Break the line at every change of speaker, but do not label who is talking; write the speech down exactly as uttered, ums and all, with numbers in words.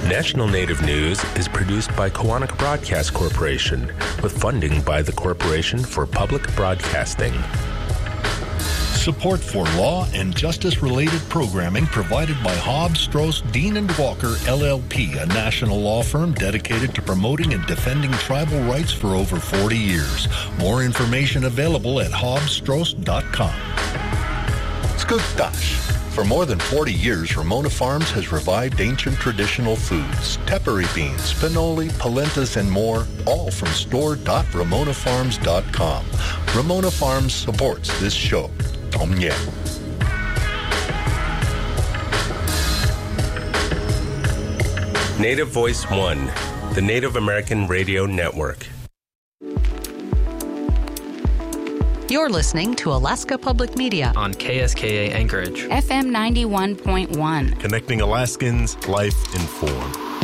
National Native News is produced by Koahnic Broadcast Corporation with funding by the Corporation for Public Broadcasting.
Support for law and justice-related programming provided by Hobbs, Strauss, Dean and Walker, L L P, a national law firm dedicated to promoting and defending tribal rights for over forty years. More information available at hobbs strauss dot com. Skugtash. For more than forty years, Ramona Farms has revived ancient traditional foods, tepary beans, pinoli, palentas, and more, all from store dot ramona farms dot com. Ramona Farms supports this show. Tom Yeh.
Native Voice One, the Native American Radio Network.
You're listening to Alaska Public Media
on K S K A Anchorage,
F M ninety-one point one.
Connecting Alaskans, life informed.